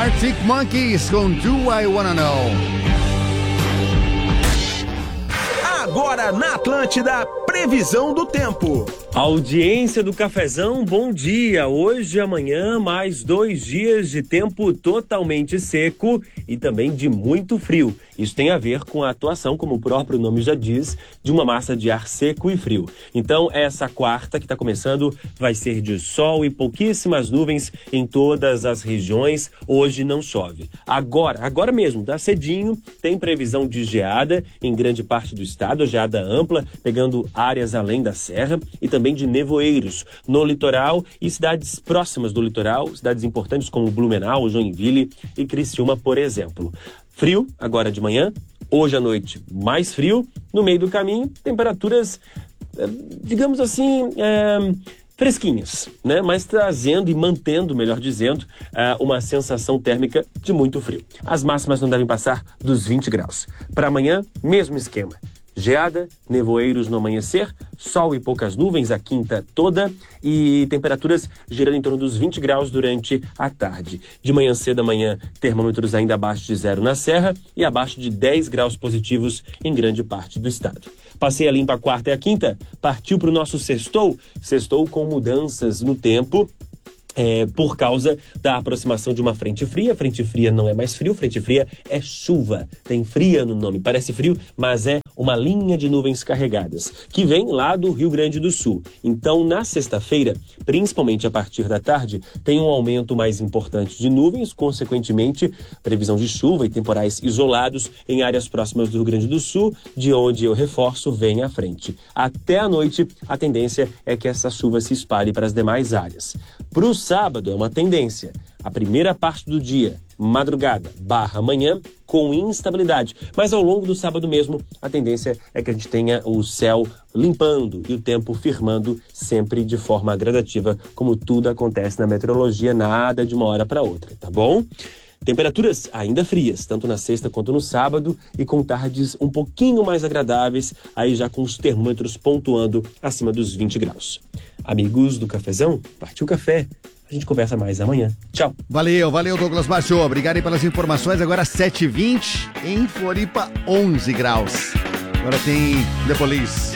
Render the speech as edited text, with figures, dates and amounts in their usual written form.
Arctic Monkeys com Do I Wanna Know. Agora na Atlântida, previsão do tempo. Audiência do Cafezão, bom dia. Hoje e amanhã, mais 2 dias de tempo totalmente seco e também de muito frio. Isso tem a ver com a atuação, como o próprio nome já diz, de uma massa de ar seco e frio. Então, essa quarta que está começando vai ser de sol e pouquíssimas nuvens em todas as regiões. Hoje não chove. Agora mesmo, tá cedinho, tem previsão de geada em grande parte do estado, geada ampla, pegando áreas além da serra e também de nevoeiros no litoral e cidades próximas do litoral, cidades importantes como Blumenau, Joinville e Criciúma, por exemplo. Frio agora de manhã, hoje à noite mais frio, no meio do caminho temperaturas, digamos assim, fresquinhas, né? Mas trazendo e mantendo, melhor dizendo, uma sensação térmica de muito frio. As máximas não devem passar dos 20 graus. Para amanhã, mesmo esquema. Geada, nevoeiros no amanhecer, sol e poucas nuvens a quinta toda e temperaturas girando em torno dos 20 graus durante a tarde. De manhã cedo amanhã, termômetros ainda abaixo de 0 na serra e abaixo de 10 graus positivos em grande parte do estado. Passei a limpa a quarta e a quinta, partiu para o nosso sextou com mudanças no tempo. Por causa da aproximação de uma frente fria. Frente fria não é mais frio, frente fria é chuva. Tem fria no nome, parece frio, mas é uma linha de nuvens carregadas, que vem lá do Rio Grande do Sul. Então, na sexta-feira, principalmente a partir da tarde, tem um aumento mais importante de nuvens, consequentemente, previsão de chuva e temporais isolados em áreas próximas do Rio Grande do Sul, de onde eu reforço, vem à frente. Até a noite, a tendência é que essa chuva se espalhe para as demais áreas. Para o sábado é uma tendência. A primeira parte do dia, madrugada / manhã, com instabilidade. Mas ao longo do sábado mesmo, a tendência é que a gente tenha o céu limpando e o tempo firmando sempre de forma gradativa, como tudo acontece na meteorologia, nada de uma hora para outra, tá bom? Temperaturas ainda frias, tanto na sexta quanto no sábado, e com tardes um pouquinho mais agradáveis, aí já com os termômetros pontuando acima dos 20 graus. Amigos do Cafezão, partiu o café. A gente conversa mais amanhã. Tchau. Valeu, Douglas Márcio. Obrigado aí pelas informações. Agora 7h20, em Floripa, 11 graus. Agora tem The Police.